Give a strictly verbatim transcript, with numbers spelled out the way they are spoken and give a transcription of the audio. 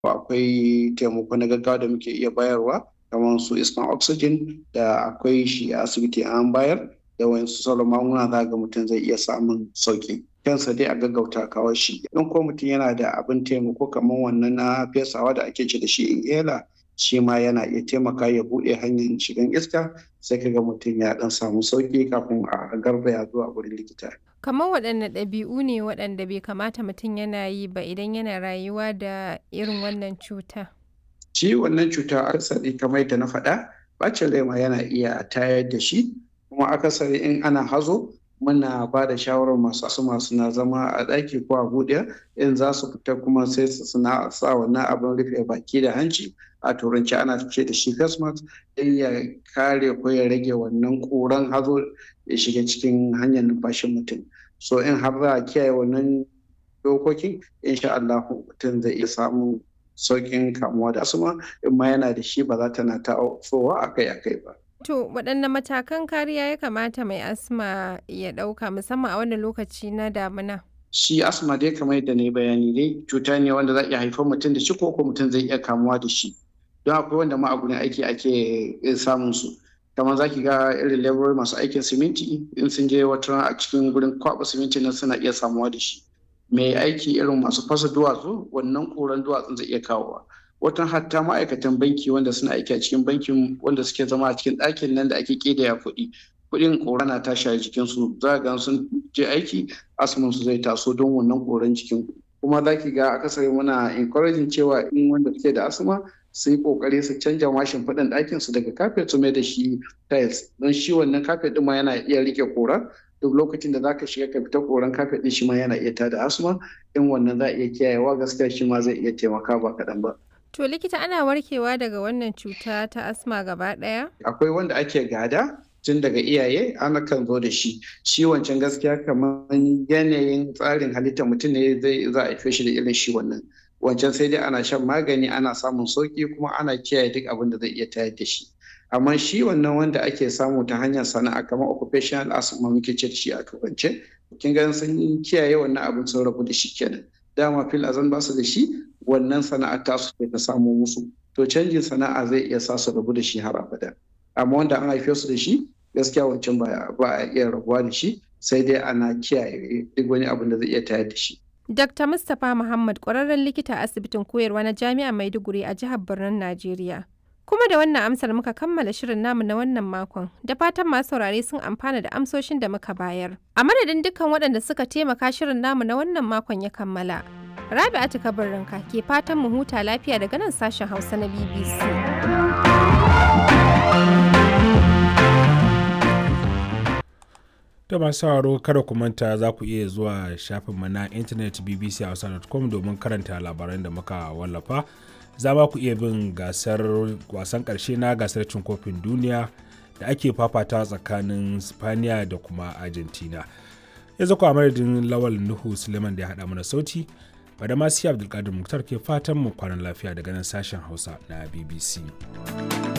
akwai taimako na gaggawa da muke iya bayarwa kamar su iskan oxygen da akwai shi a asibiti an bayar da wayansu sauran magunguna za ga mutum zai iya samun sauki. Kansa dai a gaggauta kawo shi. In ko mutum yana da abin taimako kamar wannan na fesawa da ake ce da shi inhaler, shi ma yana iya taimaka ya buɗe hanyar shigan iska sai kaga mutum ya ɗan samu sauki kafin a garzaya zuwa wurin likita. Kamar waɗanne ɗabi'u ne waɗanda bai kamata mutum yana yi ba idan yana rayuwa da irin wannan cuta? Shi wannan cuta akasari kamar yadda na faɗa, ɓacin rai ma yana iya tayar da shi, kuma akasari in ana hazo muna ba da shawarar masu asma suna zama a ɗaki ko a buɗe, in za su fita kuma sai su suna sa wannan abin rufe baki da hanci, a turanci ana ce da shi face mask, don ya kare ko ya rage wannan ƙuran hazo ya shiga cikin hanyar numfashin mutum. So in har za a kiyaye wannan dokokin, insha Allah mutum zai iya samun sauƙin kamuwa da asma, in ma yana da shi ba za ta na tasowa akai-akai ba. To waɗanne matakan kariya ya kamata mai asma ya ɗauka musamman a wannan lokaci na damina? Shi asma dai kamar yadda na yi bayani dai cuta ne wanda za a iya haifar mutum da shi ko ko mutum zai iya kamuwa da shi. Don akwai wanda ma a gurin aiki ake samun su. Kamar za ki ga irin laborori masu aikin siminti in sun je wata a cikin gurin kwaɓa siminti nan suna iya samuwa da shi. Mai aiki irin masu fasa duwatsu wannan ƙuran duwatsun zai iya kawowa. Watan hatta ma'aikatan banki wanda suna aiki a cikin bankin wanda suke zama a cikin ɗakin nan da ake ƙidaya kuɗi. Kuɗin ƙura na tashi a jikinsu, za ga sun je aiki asman su zai taso don wannan ƙuran jikin. Kuma za ki ga akasari muna encouraging cewa in wanda suke da asma su yi ƙoƙari su canja ma shimfiɗan ɗakin su daga kafet su mai da shi tiles, don shi wannan kafet ɗin ma yana iya riƙe ƙura. Duk lokacin da za ka shiga ka fita ƙuran kafet ɗin shi ma yana iya tada asma, in wannan za a iya kiyayewa gaskiya shi ma zai iya taimaka ba kaɗan ba. To likita, ana warkewa daga wannan cuta ta asma gaba ɗaya? Akwai wanda ake gada tun daga iyaye ana kan zo da shi. Shi wancan gaskiya kamar yanayin tsarin halittar mutum ne zai za a haife shi da irin shi wannan. Wancan sai dai ana shan magani ana samun sauki kuma ana kiyaye duk abin da zai iya tayar da shi. Amma shi wannan wanda ake samu ta hanyar sana'a kamar occupational asthma muke ce da shi a turance, kin ga sun kiyaye wannan abin sun rabu da shi kenan. Dama fil azan ba su da shi, wannan sana'a ta su ta samu musu. To canjin sana'a zai iya sa su rabu da shi har abada. Amma wanda an haife su da shi gaskiya wancan ba ba a iya rabuwa da shi, sai dai ana kiyaye duk wani abin da zai iya tayar da shi. Dakta Mustapha Muhammad, ƙwararren likita a asibitin koyarwa na Jami'ar Maiduguri a jihar Birnin Najeriya. Kuma da wannan amsar muka kammala shirin namu na wannan makon, da fatan masu saurare sun amfana da amsoshin da muka bayar. A madadin dukkan waɗanda suka taimaka shirin namu na wannan makon ya kammala. Rabi'atu Kabirrinka ke fatan mu huta lafiya daga nan sashen Hausa na B B C. Da masu sauraro kada ku manta za ku iya zuwa shafinmu na intanet b b c hausa dot com domin karanta labaran da muka wallafa. Za ma ku iya bin gasar wasan ƙarshe na gasar cin kofin duniya da ake fafata tsakanin Spaniya da kuma Argentina. Yanzu ku a madadin Lawal Nuhu Suleiman da ya haɗa mana sauti, Badamasi Abdulkadir Muktar ke fatan mu kwanan lafiya daga nan sashen Hausa na B B C.